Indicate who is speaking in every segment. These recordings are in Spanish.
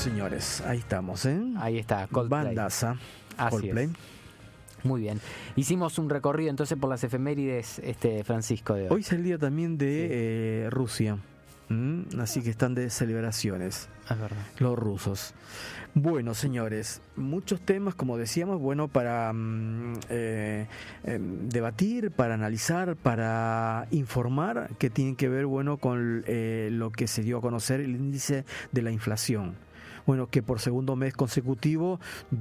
Speaker 1: señores, ahí estamos, ¿eh?
Speaker 2: Ahí está, Coldplay.
Speaker 1: Bandaza,
Speaker 2: Así
Speaker 1: Coldplay.
Speaker 2: es. Muy bien. Hicimos un recorrido entonces por las efemérides, Francisco, de hoy.
Speaker 1: Hoy es el día también de Rusia. Así que están de celebraciones.
Speaker 2: Es verdad.
Speaker 1: Los rusos. Bueno, señores, muchos temas, como decíamos, bueno, para debatir, para analizar, para informar, que tienen que ver, bueno, con lo que se dio a conocer el índice de la inflación. Bueno, que por segundo mes consecutivo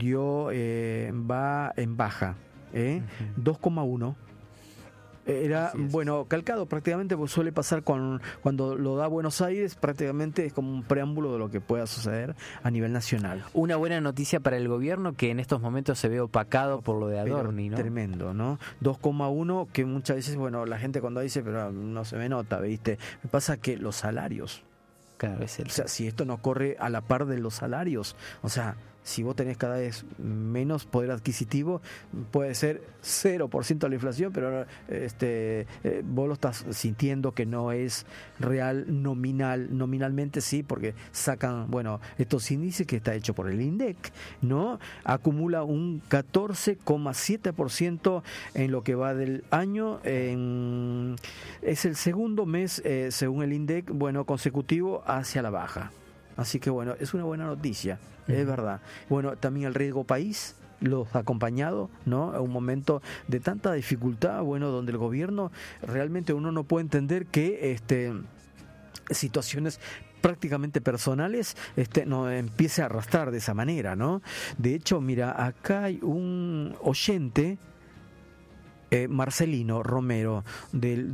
Speaker 1: va en baja, 2,1. Era, bueno, calcado prácticamente, pues suele pasar cuando lo da Buenos Aires, prácticamente es como un preámbulo de lo que pueda suceder a nivel nacional.
Speaker 2: Una buena noticia para el gobierno que en estos momentos se ve opacado por lo de Adorni, ¿no?
Speaker 1: Tremendo, ¿no? 2,1, que muchas veces, bueno, la gente cuando dice, pero no se me nota, ¿viste? Me pasa que los salarios,
Speaker 2: claro, es
Speaker 1: o sea, si esto no corre a la par de los salarios, o sea, si vos tenés cada vez menos poder adquisitivo, puede ser 0% la inflación, pero vos lo estás sintiendo que no es real, nominalmente sí, porque sacan, bueno, estos índices que está hecho por el INDEC, ¿no? Acumula un 14,7% en lo que va del año, es el segundo mes, según el INDEC, bueno, consecutivo hacia la baja. Así que bueno, es una buena noticia, es verdad. Bueno, también el riesgo país los ha acompañado, ¿no? A un momento de tanta dificultad, bueno, donde el gobierno realmente uno no puede entender que situaciones prácticamente personales no empiece a arrastrar de esa manera, ¿no? De hecho, mira, acá hay un oyente, Marcelino Romero, del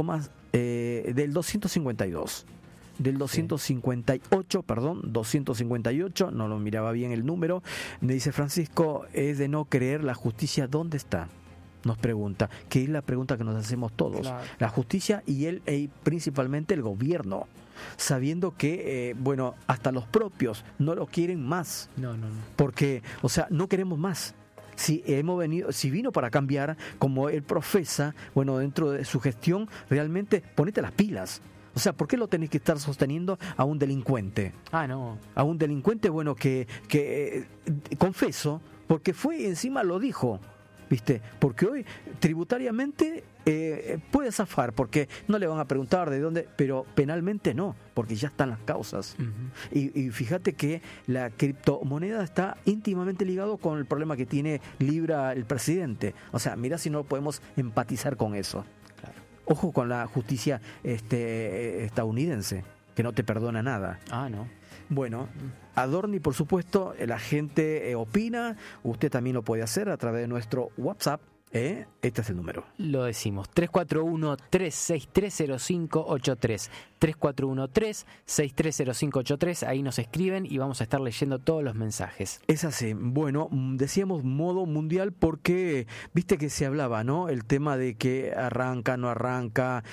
Speaker 1: 252. Del 258, perdón, 258, no lo miraba bien el número, me dice Francisco, es de no creer la justicia, ¿dónde está? Nos pregunta, que es la pregunta que nos hacemos todos. Claro. La justicia y principalmente el gobierno, sabiendo que, bueno, hasta los propios no lo quieren más. No. Porque, o sea, no queremos más. Si vino para cambiar, como él profesa, bueno, dentro de su gestión, realmente ponete las pilas. O sea, ¿por qué lo tenés que estar sosteniendo a un delincuente?
Speaker 2: No.
Speaker 1: A un delincuente, bueno, que confeso, porque encima lo dijo, ¿viste? Porque hoy tributariamente puede zafar, porque no le van a preguntar de dónde, pero penalmente no, porque ya están las causas. Y fíjate que la criptomoneda está íntimamente ligado con el problema que tiene Libra el presidente. O sea, mira si no podemos empatizar con eso. Ojo con la justicia estadounidense, que no te perdona nada.
Speaker 2: No.
Speaker 1: Bueno, Adorni, por supuesto, la gente opina, usted también lo puede hacer a través de nuestro WhatsApp. Este es el número.
Speaker 2: Lo decimos, 341-3630583. 341-3630583. Ahí nos escriben y vamos a estar leyendo todos los mensajes.
Speaker 1: Es así. Bueno, decíamos modo mundial porque viste que se hablaba, ¿no? El tema de que arranca, no arranca,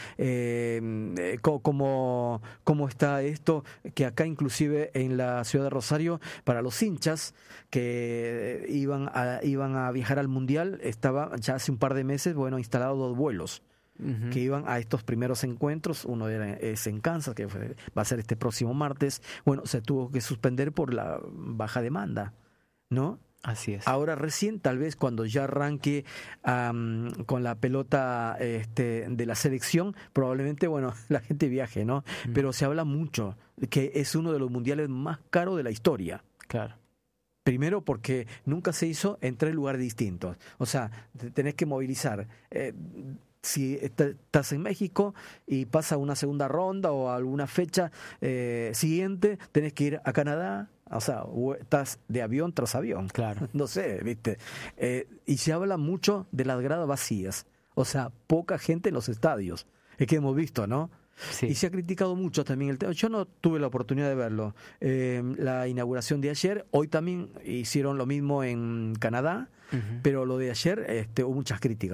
Speaker 1: cómo está esto, que acá inclusive en la ciudad de Rosario, para los hinchas que iban a viajar al mundial, estaba ya hace un par de meses, bueno, instalados 2 vuelos que iban a estos primeros encuentros. Uno es en Kansas, que va a ser este próximo martes. Bueno, se tuvo que suspender por la baja demanda, ¿no?
Speaker 2: Así es.
Speaker 1: Ahora recién, tal vez cuando ya arranque con la pelota de la selección, probablemente, bueno, la gente viaje, ¿no? Pero se habla mucho que es uno de los mundiales más caros de la historia.
Speaker 2: Claro.
Speaker 1: Primero porque nunca se hizo en 3 lugares distintos. O sea, tenés que movilizar. Si estás en México y pasa una segunda ronda o alguna fecha siguiente, tenés que ir a Canadá. O sea, estás de avión tras avión.
Speaker 2: Claro.
Speaker 1: No sé, ¿viste? Y se habla mucho de las gradas vacías. O sea, poca gente en los estadios. Es que hemos visto, ¿no?
Speaker 2: Sí.
Speaker 1: Y se ha criticado mucho también el tema. Yo no tuve la oportunidad de verlo. La inauguración de ayer, hoy también hicieron lo mismo en Canadá, pero lo de ayer hubo muchas críticas.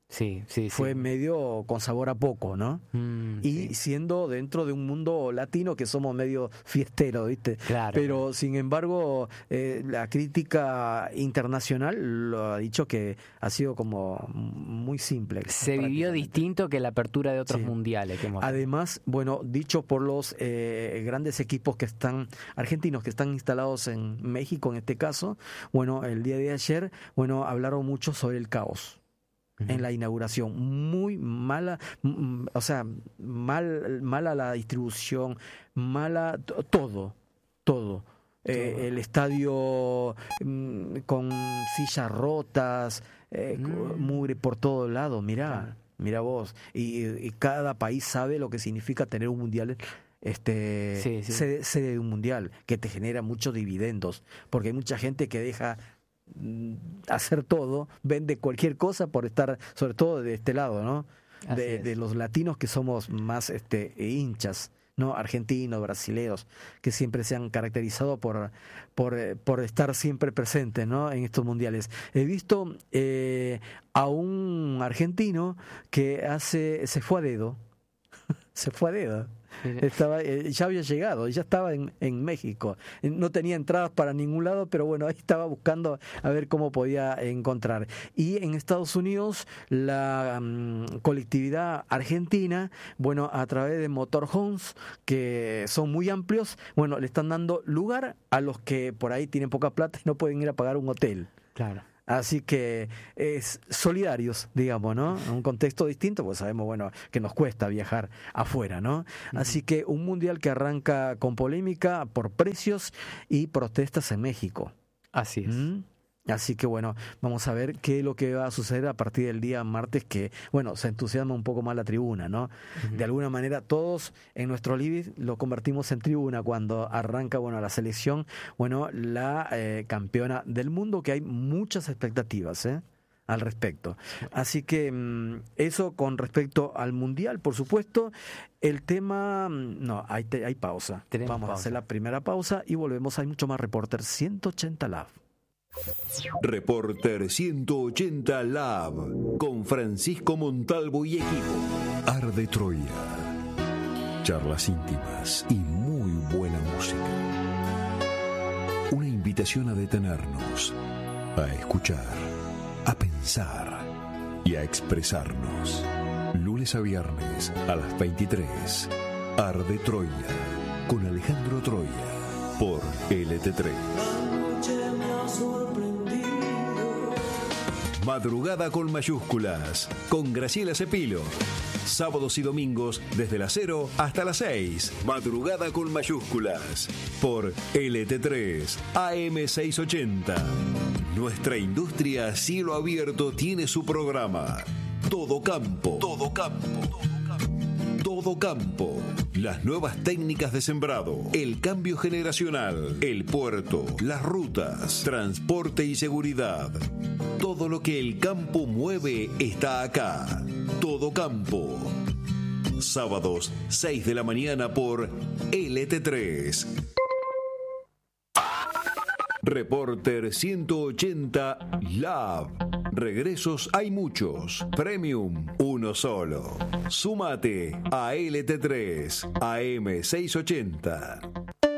Speaker 2: Sí, sí,
Speaker 1: fue
Speaker 2: sí.
Speaker 1: medio con sabor a poco, ¿no? Y
Speaker 2: Sí.
Speaker 1: siendo dentro de un mundo latino que somos medio fiesteros, ¿viste?
Speaker 2: Claro.
Speaker 1: Pero sin embargo, la crítica internacional lo ha dicho que ha sido como muy simple.
Speaker 2: Se vivió
Speaker 1: prácticamente.
Speaker 2: distinto que la apertura de otros
Speaker 1: Sí.
Speaker 2: mundiales que hemos
Speaker 1: Además, bueno, dicho por los grandes equipos que están argentinos que están instalados en México en este caso, bueno, el día de ayer, bueno, hablaron mucho sobre el caos en la inauguración, muy mala, o sea, mala la distribución, mala todo. El estadio con sillas rotas, mugre por todos lados, mirá vos, y cada país sabe lo que significa tener un mundial.
Speaker 2: Sí.
Speaker 1: Sede de un mundial que te genera muchos dividendos, porque hay mucha gente que deja hacer todo, vende cualquier cosa por estar, sobre todo de este lado, ¿no? De los latinos que somos más hinchas, ¿no? Argentinos, brasileños, que siempre se han caracterizado por estar siempre presentes, ¿no? En estos mundiales. He visto a un argentino que se fue a dedo. Ya había llegado, ya estaba en México, no tenía entradas para ningún lado, pero bueno, ahí estaba buscando a ver cómo podía encontrar. Y en Estados Unidos la colectividad argentina, bueno, a través de motorhomes que son muy amplios, bueno, le están dando lugar a los que por ahí tienen poca plata y no pueden ir a pagar un hotel.
Speaker 2: Claro.
Speaker 1: Así que es solidarios, digamos, ¿no? En un contexto distinto, pues sabemos, bueno, que nos cuesta viajar afuera, ¿no? Así que un mundial que arranca con polémica por precios y protestas en México.
Speaker 2: Así es.
Speaker 1: Así que bueno, vamos a ver qué es lo que va a suceder a partir del día martes, que bueno, se entusiasma un poco más la tribuna, ¿no? De alguna manera todos en nuestro living lo convertimos en tribuna cuando arranca, bueno, la selección, bueno, la campeona del mundo, que hay muchas expectativas, al respecto. Así que eso con respecto al mundial, por supuesto. El tema, no, hay pausa. Vamos a hacer la primera pausa y volvemos. Hay mucho más Reporter 180 Lab.
Speaker 3: Reporter 180 Lab con Francisco Montalvo y equipo. Arde Troya. Charlas íntimas y muy buena música. Una invitación a detenernos, a escuchar, a pensar y a expresarnos. Lunes a viernes a las 23. Arde Troya con Alejandro Troya por LT3. Madrugada con mayúsculas, con Graciela Cepilo. Sábados y domingos desde las 0 hasta las 6. Madrugada con mayúsculas, por LT3 AM680. Nuestra industria a cielo abierto tiene su programa. Todo campo. Todo campo. Todo campo. Las nuevas técnicas de sembrado, el cambio generacional, el puerto, las rutas, transporte y seguridad. Todo lo que el campo mueve está acá. Todo campo. Sábados, 6 de la mañana por LT3. Reporter 180 Lab. Regresos hay muchos. Premium, uno solo. Súmate a LT3 AM680.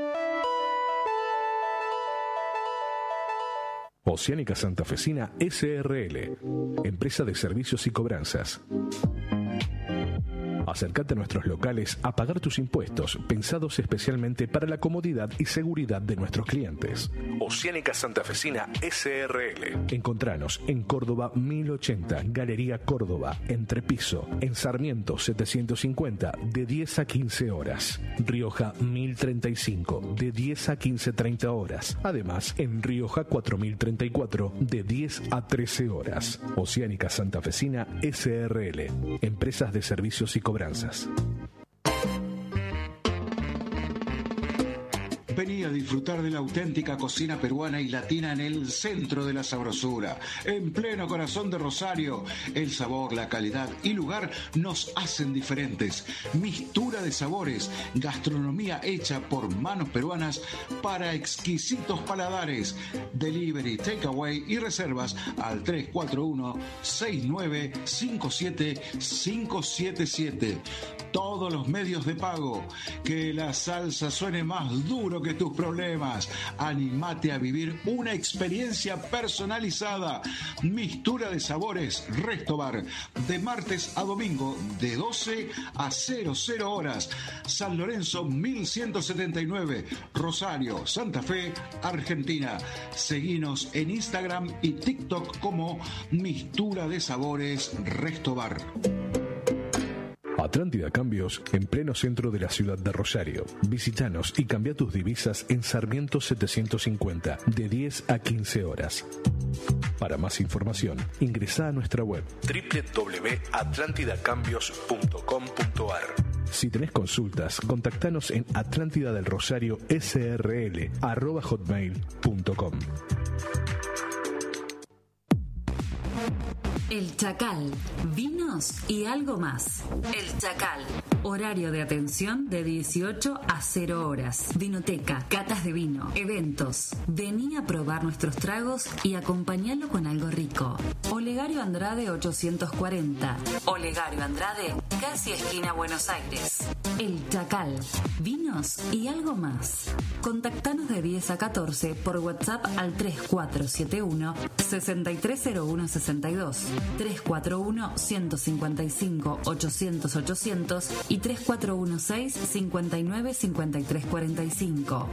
Speaker 4: Oceánica Santafesina S.R.L. Empresa de servicios y cobranzas. Acércate a nuestros locales a pagar tus impuestos, pensados especialmente para la comodidad y seguridad de nuestros clientes. Oceánica Santafesina S.R.L. Encontranos en Córdoba 1080, Galería Córdoba, Entrepiso, en Sarmiento 750, de 10 a 15 horas. Rioja 1035, de 10 a 15:30 horas. Además, en Rioja 4034, de 10 a 13 horas. Oceánica Santafesina S.R.L. Empresas de servicios y cobranzas.
Speaker 5: Vení a disfrutar de la auténtica cocina peruana y latina en el centro de la sabrosura, en pleno corazón de Rosario. El sabor, la calidad y lugar nos hacen diferentes. Mixtura de sabores, gastronomía hecha por manos peruanas para exquisitos paladares. Delivery, takeaway y reservas al 341-6957-577. Todos los medios de pago. Que la salsa suene más duro que tus problemas. Animate a vivir una experiencia personalizada. Mixtura de sabores Resto Bar, de martes a domingo de 12 a 00 horas. San Lorenzo 1179, Rosario, Santa Fe, Argentina. Seguinos en Instagram y TikTok como Mixtura de Sabores Resto Bar.
Speaker 4: Atlántida Cambios, en pleno centro de la ciudad de Rosario. Visítanos y cambia tus divisas en Sarmiento 750, de 10 a 15 horas. Para más información, ingresa a nuestra web www.atlantidacambios.com.ar. Si tenés consultas, contactanos en atlantidadelrosario@hotmail.com.
Speaker 6: El Chacal, vinos y algo más. El Chacal, horario de atención de 18 a 0 horas. Vinoteca, catas de vino, eventos. Vení a probar nuestros tragos y acompañalo con algo rico. Olegario Andrade 840. Olegario Andrade, casi esquina Buenos Aires. El Chacal, vinos y algo más. Contactanos de 10 a 14 por WhatsApp al 3471 630162. 341-155-800-800 y 3416-595345.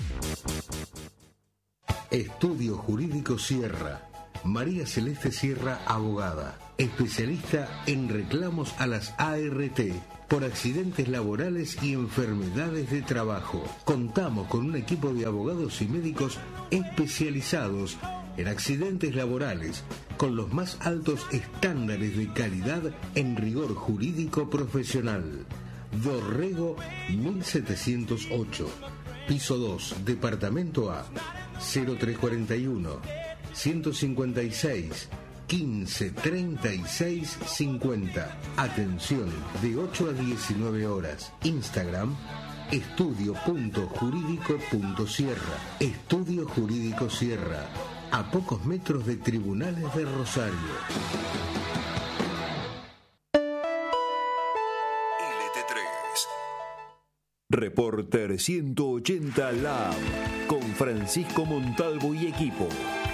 Speaker 7: Estudio Jurídico Sierra. María Celeste Sierra, abogada, especialista en reclamos a las ART por accidentes laborales y enfermedades de trabajo. Contamos con un equipo de abogados y médicos especializados en accidentes laborales, con los más altos estándares de calidad en rigor jurídico profesional. Dorrego 1708, piso 2, departamento A, 0341 156 15 36 50. Atención de 8 a 19 horas. Instagram estudio.jurídico.sierra. Estudio Jurídico Sierra, a pocos metros de Tribunales de Rosario.
Speaker 3: LT3 Reporter 180 Lab con Francisco Montalvo y equipo.